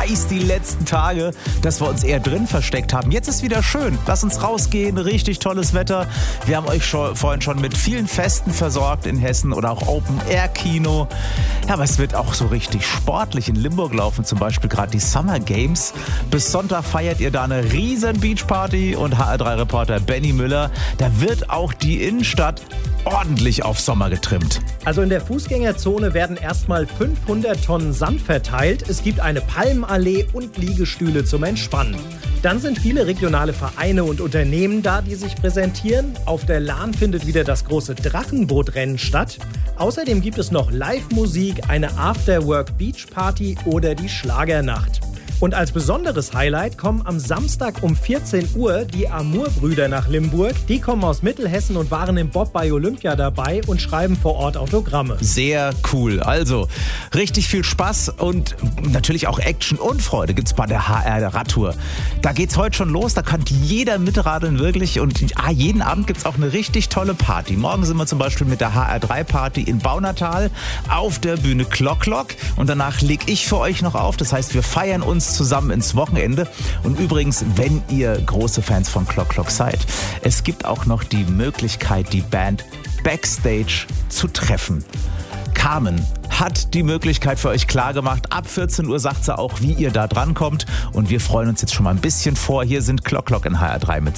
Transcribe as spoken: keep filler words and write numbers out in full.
heiß die letzten Tage, dass wir uns eher drin versteckt haben. Jetzt ist wieder schön. Lass uns rausgehen. Richtig tolles Wetter. Wir haben euch schon, vorhin schon mit vielen Festen versorgt in Hessen oder auch Open-Air-Kino. Ja, aber es wird auch so richtig sportlich. In Limburg laufen zum Beispiel gerade die Summer Games. Bis Sonntag feiert ihr da eine riesen Beachparty und H R drei Reporter Benny Müller, da wird auch die Innenstadt ordentlich auf Sommer getrimmt. Also in der Fußgängerzone werden erstmal fünfhundert Tonnen Sand verteilt. Es gibt eine Palmenallee und Liegestühle zum Entspannen. Dann sind viele regionale Vereine und Unternehmen da, die sich präsentieren. Auf der Lahn findet wieder das große Drachenbootrennen statt. Außerdem gibt es noch Live-Musik, eine After-Work-Beach-Party oder die Schlagernacht. Und als besonderes Highlight kommen am Samstag um vierzehn Uhr die Amur-Brüder nach Limburg. Die kommen aus Mittelhessen und waren im Bob bei Olympia dabei und schreiben vor Ort Autogramme. Sehr cool. Also richtig viel Spaß und natürlich auch Action und Freude gibt's bei der H R-Radtour. Da geht's heute schon los, da kann jeder mitradeln wirklich und ah, jeden Abend gibt's auch eine richtig tolle Party. Morgen sind wir zum Beispiel mit der H R drei Party in Baunatal auf der Bühne Klock Klock und danach leg ich für euch noch auf. Das heißt, wir feiern uns zusammen ins Wochenende. Und übrigens, wenn ihr große Fans von Klock Klock seid, es gibt auch noch die Möglichkeit, die Band Backstage zu treffen. Carmen hat die Möglichkeit für euch klargemacht. Ab vierzehn Uhr sagt sie auch, wie ihr da drankommt. Und wir freuen uns jetzt schon mal ein bisschen vor. Hier sind Klock Klock in H R drei mit